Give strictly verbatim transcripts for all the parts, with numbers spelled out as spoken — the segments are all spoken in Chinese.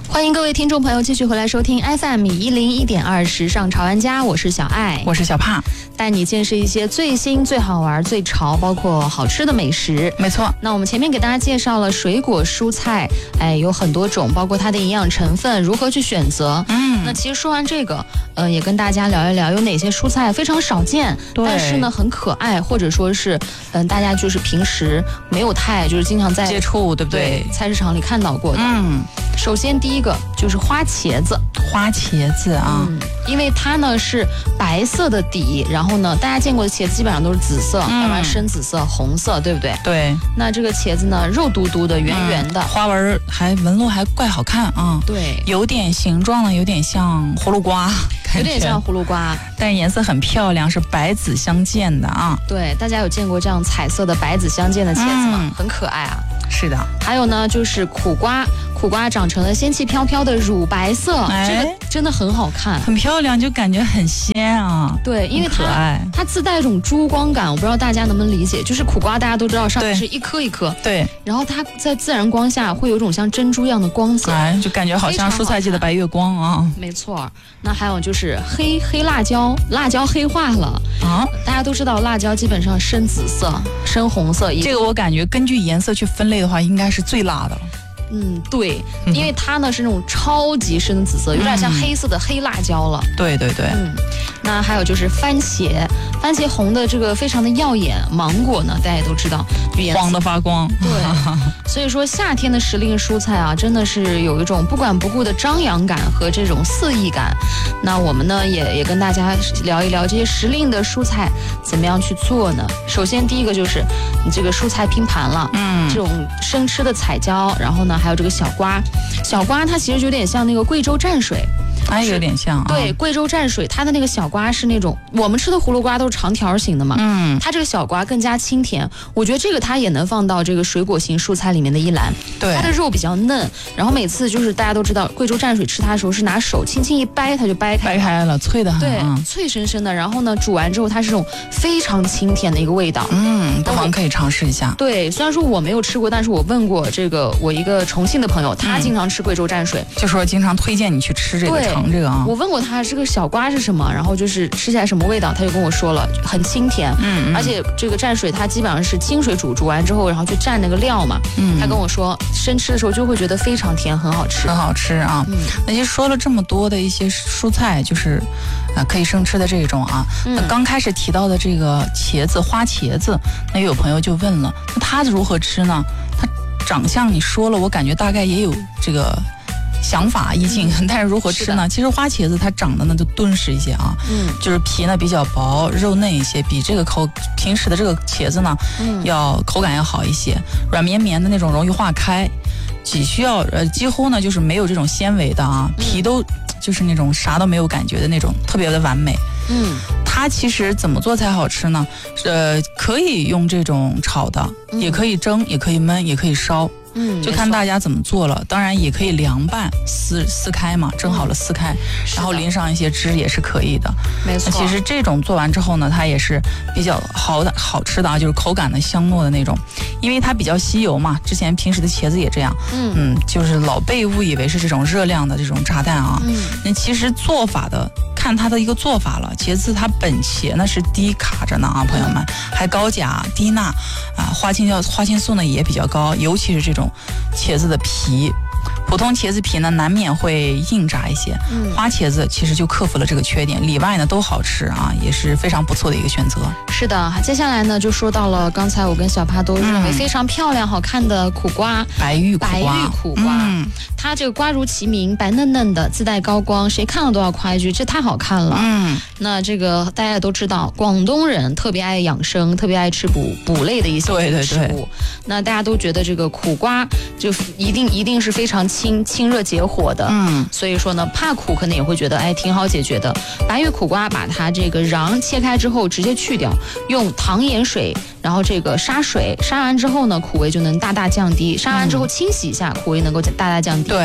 欢迎各位听众朋友继续回来收听 F M 一零一点二时尚潮玩家，我是小爱， 我是小帕， 带你见识一些最新、最好玩、最潮，包括好吃的美食。 没错， 那我们前面给大家介绍了水果、蔬菜，哎，有很多种，包括它的营养成分，如何去选择。嗯，那其实说完这个，呃，也跟大家聊一聊有哪些蔬菜非常少见，但是呢很可爱，或者说是，嗯、呃，大家就是平时没有太就是经常在接触，对不对？ 对，菜市场里看到过的。嗯，首先第一个就是花茄子， 花茄子啊， 嗯，因为它呢是白色的底，然后呢，大家见过的茄子基本上都是紫色，嗯、要不然深紫色、红色，对不对？ 对。 那这个茄子呢，肉嘟嘟的、圆圆的， 嗯、花纹还纹路还怪好看啊。 对， 有点形状呢，有点像葫芦瓜， 有点像葫芦瓜， 但颜色很漂亮，是白紫相间的啊。 对，大家有见过这样彩色的白紫相间的茄子吗？嗯、很可爱啊。 是的。 还有呢，就是苦瓜，苦瓜长成了仙气飘飘的乳白色，哎、这个真的很好看， 很漂亮，就感觉很鲜啊。 对，因为它它自带一种珠光感，我不知道大家能不能理解。就是苦瓜大家都知道上面是一颗一颗， 对， 然后它在自然光下会有一种像珍珠一样的光泽， 哎，就感觉好像蔬菜界的白月光啊。 没错。那还有就是黑黑辣椒，辣椒黑化了啊！大家都知道辣椒基本上深紫色、深红色， 这个我感觉根据颜色去分类的话，应该是最辣的了。 嗯，对，因为它呢是那种超级深的紫色，有点像黑色的黑辣椒了。 嗯、对对对， 嗯，那还有就是番茄，番茄红的这个非常的耀眼，芒果呢大家也都知道， 黄的发光。 对，所以说夏天的时令蔬菜啊，真的是有一种不管不顾的张扬感和这种肆意感。那我们呢也也跟大家聊一聊这些时令的蔬菜怎么样去做呢？首先第一个就是你这个蔬菜拼盘了，嗯，这种生吃的彩椒，然后呢。还有这个小瓜，小瓜它其实有点像那个贵州蘸水， 哎，有点像、啊。 对，贵州蘸水，它的那个小瓜是那种我们吃的葫芦瓜都是长条形的嘛，嗯，它这个小瓜更加清甜，我觉得这个它也能放到这个水果型蔬菜里面的一栏。 对， 它的肉比较嫩，然后每次就是大家都知道贵州蘸水吃它的时候是拿手轻轻一掰，它就掰开， 掰开了，脆的很， 对，脆生生的。然后呢，煮完之后它是这种非常清甜的一个味道。 嗯，不妨可以尝试一下。 对，虽然说我没有吃过，但是我问过这个我一个重庆的朋友，他经常吃贵州蘸水， 嗯、就说经常推荐你去吃这个尝这个啊。 我问过他这个小瓜是什么，然后就是吃起来什么味道，他就跟我说了，很清甜，嗯，而且这个蘸水它基本上是清水煮，煮完之后然后去蘸那个料嘛，嗯，他跟我说生吃的时候就会觉得非常甜，很好吃， 很好吃啊。嗯，那其实说了这么多的一些蔬菜，就是啊、呃、可以生吃的这种啊，嗯、那刚开始提到的这个茄子，花茄子，那有朋友就问了，那它如何吃呢？它长相你说了，我感觉大概也有这个想法意境，嗯、但是如何吃呢？其实花茄子它长得呢就敦实一些啊，嗯，就是皮呢比较薄，肉嫩一些，比这个口平时的这个茄子呢，嗯，要口感要好一些，软绵绵的那种，容易化开，只需要呃几乎呢就是没有这种纤维的啊，皮都就是那种啥都没有感觉的那种，特别的完美。嗯，它其实怎么做才好吃呢？呃，可以用这种炒的，嗯、也可以蒸，也可以焖，也可以烧。嗯，就看大家怎么做了。当然也可以凉拌，撕撕开嘛，蒸好了撕开，嗯、然后淋上一些汁也是可以的。 没错。 其实这种做完之后呢，它也是比较好的好吃的啊，就是口感的香糯的那种，因为它比较吸油嘛。之前平时的茄子也这样，嗯嗯，就是老被误以为是这种热量的这种炸弹啊。嗯，那其实做法的。看它的一个做法了，茄子它本茄呢是低卡着呢啊，朋友们，还高钾低钠啊，花青酵花青素呢也比较高，尤其是这种茄子的皮，普通茄子皮呢难免会硬炸一些，嗯，花茄子其实就克服了这个缺点，里外呢都好吃啊，也是非常不错的一个选择。 是的，接下来呢就说到了刚才我跟小帕都认为非常漂亮好看的苦瓜， 白玉苦瓜， 白玉苦瓜，嗯，它这个瓜如其名，白嫩嫩的，自带高光，谁看了都要夸一句，这太好看了。嗯，那这个大家也都知道，广东人特别爱养生，特别爱吃补补类的一些食物。对对对。那大家都觉得这个苦瓜就一定一定是非常清清热解火的。嗯，所以说呢，怕苦可能也会觉得哎挺好解决的。白玉苦瓜把它这个瓤切开之后直接去掉，用糖盐水，然后这个杀水，杀完之后呢，苦味就能大大降低。杀完之后清洗一下，苦味能够大大降低。 对。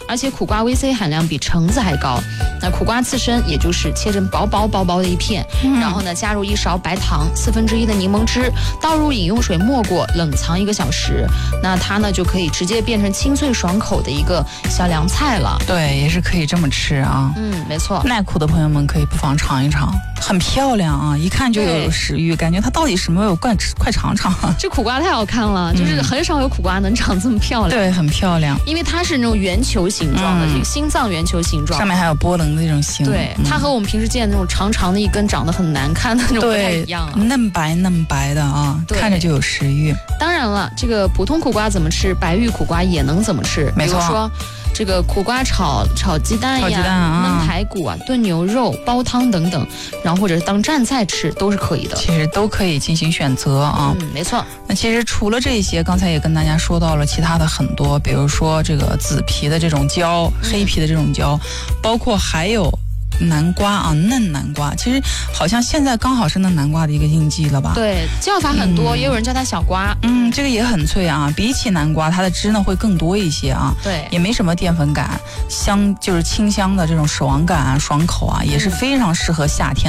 而且苦瓜维 C 含量比橙子还高。那苦瓜刺身也就是切成薄薄薄薄的一片，嗯、然后呢加入一勺白糖，四分之一的柠檬汁，倒入饮用水没过，冷藏一个小时。那它呢就可以直接变成清脆爽口的一个小凉菜了。 对，也是可以这么吃啊。 嗯，没错。 耐苦的朋友们可以不妨尝一尝，很漂亮啊，一看就有食欲，感觉它到底什么有快快尝尝。 这苦瓜太好看了，嗯、就是很少有苦瓜能长这么漂亮。 对，很漂亮， 因为它是那种圆球形状的，嗯、这个心脏圆球形状， 上面还有波棱的那种形。 对，嗯、它和我们平时见的那种长长的一根长得很难看的那种不太一样啊， 嫩白嫩白的啊，看着就有食欲。 当然了，这个普通苦瓜怎么吃，白玉苦瓜也能怎么吃。 没错， 比如说这个苦瓜炒炒鸡蛋呀、 啊、 焖排骨啊、炖牛肉、煲汤等等，然后或者是当蘸菜吃都是可以的。 其实都可以进行选择啊。 嗯，没错。 那其实除了这些，刚才也跟大家说到了其他的很多，比如说这个紫皮的这种椒、嗯、黑皮的这种椒，包括还有南瓜啊，嫩南瓜，其实好像现在刚好是嫩南瓜的一个应季了吧？ 对，叫法很多，嗯、也有人叫它小瓜。 嗯，这个也很脆啊，比起南瓜，它的汁呢会更多一些啊。 对， 也没什么淀粉感，香就是清香的这种爽感啊、爽口啊，也是非常适合夏天。